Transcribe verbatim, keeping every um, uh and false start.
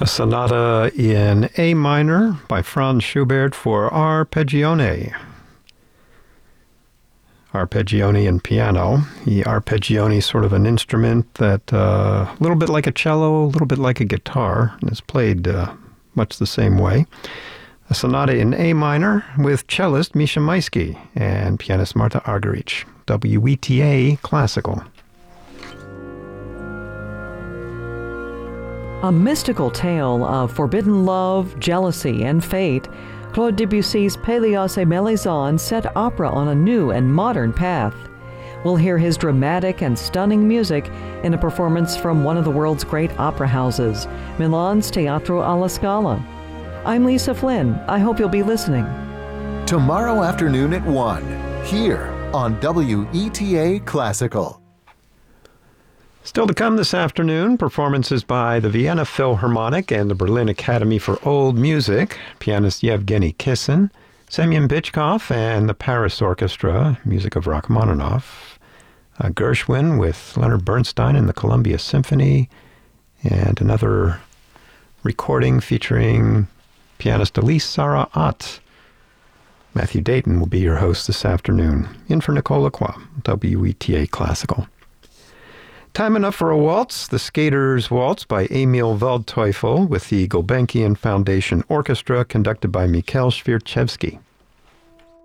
A sonata in A minor by Franz Schubert for arpeggione. Arpeggione and piano. The arpeggione is sort of an instrument that uh, a little bit like a cello, a little bit like a guitar, and is played uh, much the same way. A sonata in A minor with cellist Misha Maisky and pianist Marta Argerich. W E T A Classical. A mystical tale of forbidden love, jealousy, and fate, Claude Debussy's Pélias et Mélisande set opera on a new and modern path. We'll hear his dramatic and stunning music in a performance from one of the world's great opera houses, Milan's Teatro alla Scala. I'm Lisa Flynn. I hope you'll be listening. Tomorrow afternoon at one, here on W E T A Classical. Still to come this afternoon, performances by the Vienna Philharmonic and the Berlin Academy for Old Music, pianist Yevgeny Kissin, Semyon Bychkov and the Paris Orchestra, music of Rachmaninoff, uh, Gershwin with Leonard Bernstein and the Columbia Symphony, and another recording featuring pianist Elise Sarah Ott. Matthew Dayton will be your host this afternoon. In for Nicole Lacroix, W E T A Classical. Time enough for a waltz, the Skater's Waltz by Emil Waldteufel with the Gulbenkian Foundation Orchestra conducted by Mikhail Shvierchevsky.